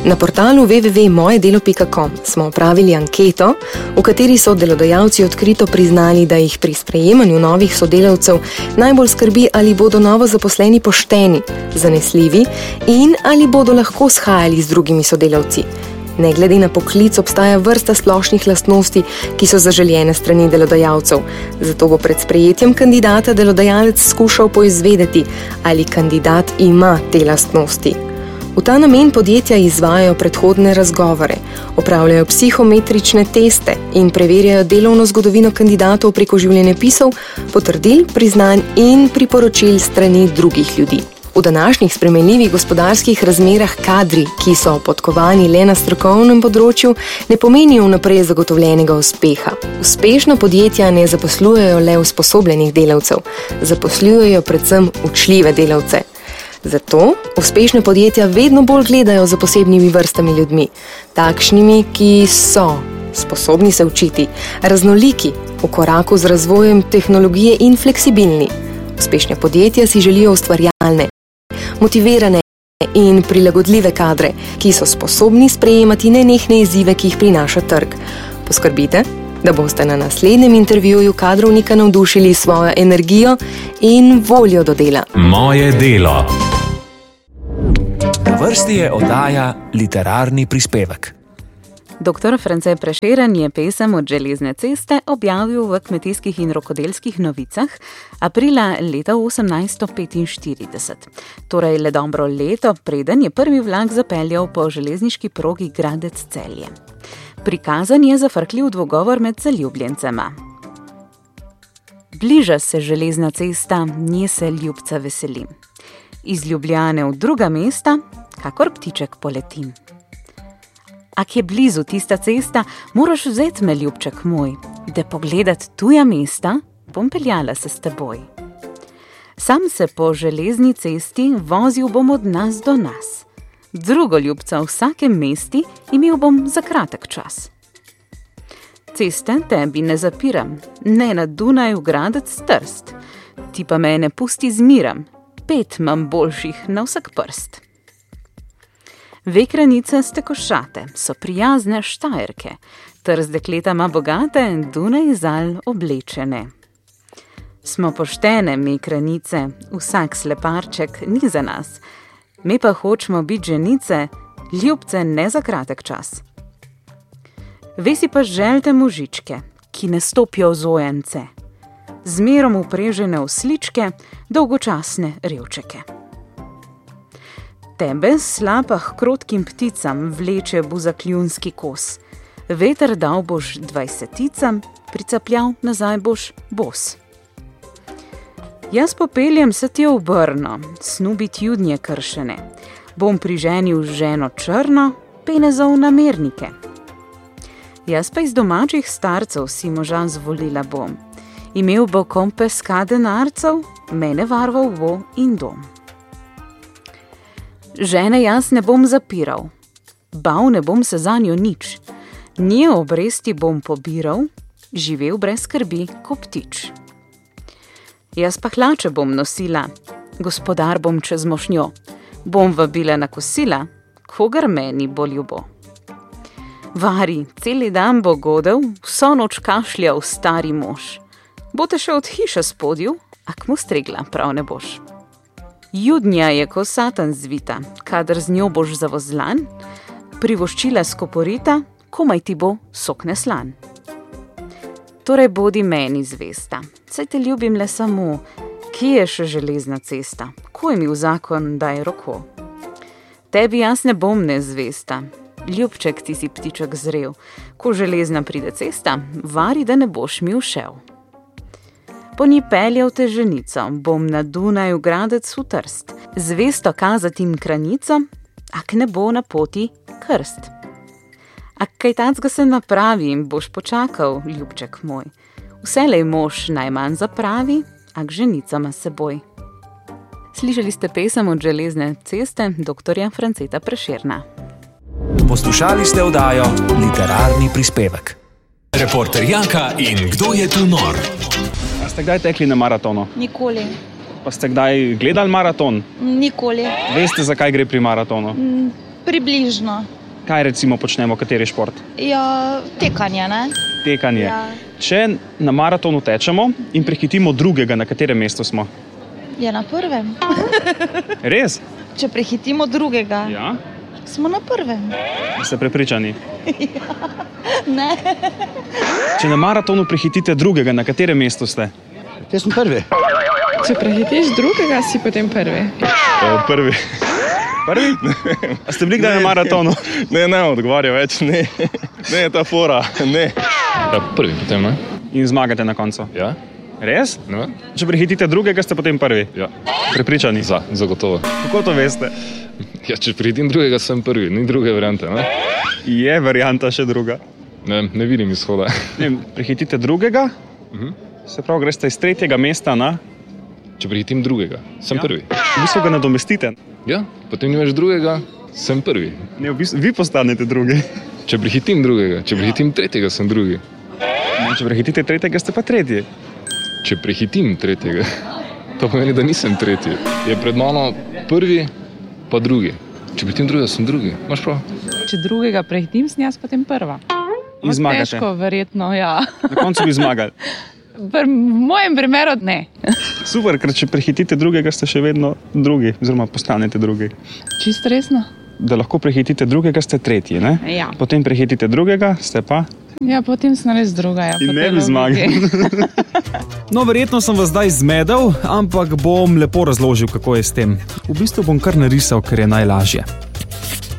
Na portalu www.mojedelo.com smo opravili anketo, v kateri so delodajalci odkrito priznali, da jih pri sprejemanju novih sodelavcev najbolj skrbi, ali bodo novo zaposleni pošteni, zanesljivi in ali bodo lahko shajali z drugimi sodelavci. Ne glede na poklic obstaja vrsta splošnih lastnosti, ki so zaželjene strani delodajalcev. Zato bo pred sprejetjem kandidata delodajalec skušal poizvedeti, ali kandidat ima te lastnosti. V ta namen podjetja izvajajo predhodne razgovore, opravljajo psihometrične teste in preverjajo delovno zgodovino kandidatov preko življenjepisov, potrdil, priznanj in priporočil strani drugih ljudi. V današnjih spremenljivih gospodarskih razmerah kadri, ki so podkovani le na strokovnem področju, ne pomenijo vnaprej zagotovljenega uspeha. Uspešna podjetja ne zaposlujejo le usposobljenih delavcev, zaposlujejo predvsem učljive delavce. Zato uspešne podjetja vedno bolj gledajo za posebnimi vrstami ljudmi, takšnimi, ki so sposobni se učiti, raznoliki, v koraku z razvojem tehnologije in fleksibilni. Uspešne podjetja si želijo ustvarjalne, motivirane in prilagodljive kadre, ki so sposobni sprejemati nenehne izzive, ki jih prinaša trg. Poskrbite, da boste na naslednjem intervjuju kadrovnika navdušili svojo energijo in voljo do dela. Moje delo. Na vrsti je oddaja Literarni prispevek. Dr. France Prešeren je pesem Od železne ceste objavil v Kmetijskih in rokodelskih novicah aprila leta 1845. Torej le dobro leto, preden je prvi vlak zapeljal po železniški progi Gradec-Celje. Prikazan je zafrkljiv dvogovor med zaljubljencema. Bliža se železna cesta, nje se ljubca veselim. Iz Ljubljane v druga mesta, kakor ptiček poletim. Ak je blizu tista cesta, moraš vzeti me, ljubček moj, da pogledat tuja mesta, bom peljala se s teboj. Sam se po železni cesti vozil bom od nas do nas. Drugo ljubca v vsakem mesti imel bom za kratek čas. Ceste tebi ne zapiram, ne na Dunaju Gradec Trst. Ti pa me ne pusti zmiram, 5 imam boljših na vsak prst. Vekrenice ste košate, so prijazne Štajerke, Trst dekletama bogate, Dunaj zal oblečene. Smo poštene mekrenice, vsak sleparček ni za nas. Me pa hočemo biti ženice, ljubce ne za kratek čas. Vesi pa želte možičke, ki ne stopijo v zojence, zmerom uprežene osličke, dolgočasne revčeke. Tebe slapah krotkim pticam vleče buzakljunski kos. Veter dal boš 20-ticam, pricapljal nazaj boš bos. Jaz popeljem se ti v Brno, snubit judnje kršene. Bom priženil ženo črno, penezov namernike. Jaz pa iz domačih starcev si moža zvolila bom. Imel bo kompeska denarcev, mene varval bo in dom. Žene jaz ne bom zapiral, bav ne bom se zanjo nič, nje obresti bom pobiral, živel brez skrbi ko ptič. Jaz pa hlače bom nosila, gospodar bom čez mošnjo, bom vabila na kosila, kogar meni bo ljubo. Vari, celi dan bo godel, vso noč kašljal stari mož. Bo te še od hiše spodil, ak mu stregla prav ne boš. Judnja je ko satan zvita, kadar z njo boš zavozlan, privoščila skoporita, komaj ti bo sok neslan. Torej bodi meni zvesta, saj te ljubim le samo, kje je še železna cesta, ko je mi v zakon daj roko. Tebi jaz ne bom nezvesta, ljubček ti si ptiček zrel, ko železna pride cesta, vari, da ne boš mi ušel. Po njih peljal te ženico, bom na Dunaju Gradec v Trst, zvesto kazatim kranico, ak ne bo na poti krst. Ak kaj tacga se napravi in boš počakal, ljubček moj, vselej mož najmanj zapravi, ak ženica ima seboj. Slišali ste pesem Od železne ceste dr. Franceta Prešerna. Poslušali ste oddajo Literarni prispevek. Reporter Janka in Kdo je tu nor? Ste kdaj tekli na maratonu? Nikoli. Pa ste kdaj gledali maraton? Nikoli. Veste, zakaj gre pri maratonu? Približno. Kaj recimo počnemo, kateri šport? Ja, tekanje, ne? Tekanje. Ja. Če na maratonu tečemo in prehitimo drugega, na katerem mestu smo? Je na prvem. Res? Če prehitimo drugega, Ja. smo na prvem. Ste prepričani? Ne. Če na maratonu prehitite drugega, na katerem mestu ste? Jaz sem prvi. Če prehitiš drugega, si potem prvi. Prvi. Prvi? A ste bili kdaj na maratonu? Ne, odgovarja več, ne. Ne, ta fora, ne. Ja, prvi potem, ne? In zmagate na koncu? Ja. Res? Ne? Če prehitite drugega, ste potem prvi? Ja. Prepričani? Zagotovo. Kako to veste? Ja, če prehitim drugega, sem prvi, ni druge variante, ne? Je varianta še druga. Ne vidim izhoda. Prehitite drugega, se pravi, greste iz 3. mesta na... Če prehitim drugega, sem prvi. V bistvu ga nadomestite. Ja, potem nimaš drugega, sem prvi. Ne, v bistvu vi postanete drugi. Če prehitim drugega, če prehitim tretjega, sem drugi. Ne, če prehitite 3., ste pa tretji. Če prehitim tretjega, to pomeni, da nisem tretji. Je pred mano prvi, pa drugi. Če prehitim drugega, sem drugi. Imaš prav? Če drugega prehitim, sem jaz potem prva. In zmagate. Težko, verjetno, ja. Na koncu bi zmagali. V mojem primeru ne. Super, ker če prehitite drugega, ste še vedno drugi, oziroma postanete drugi. Čisto resno? Da lahko prehitite drugega, ste tretji, ne? Ja. Potem prehitite drugega, ste pa... Ja, potem sem res druga. Ja, In ne bi zmagali. No, verjetno sem vas zdaj zmedel, ampak bom lepo razložil, kako je s tem. V bistvu bom kar narisal, ker je najlažje.